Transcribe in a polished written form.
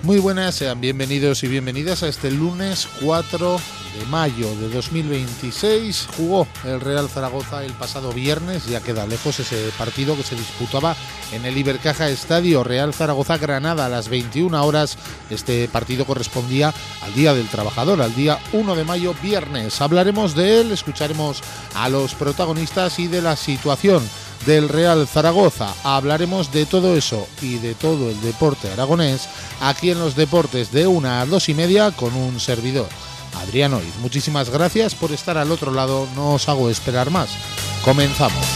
Muy buenas, sean bienvenidos y bienvenidas a este lunes 4 de mayo de 2026. Jugó el Real Zaragoza el pasado viernes, ya queda lejos ese partido que se disputaba en el Ibercaja Estadio. Real Zaragoza-Granada a las 21 horas. Este partido correspondía al Día del Trabajador, al día 1 de mayo, viernes. Hablaremos de él, escucharemos a los protagonistas y de la situación del Real Zaragoza. Hablaremos de todo eso y de todo el deporte aragonés aquí en Los Deportes de 1 a 2 y media con un servidor, Adrián Oiz. Muchísimas gracias por estar al otro lado, no os hago esperar más. Comenzamos.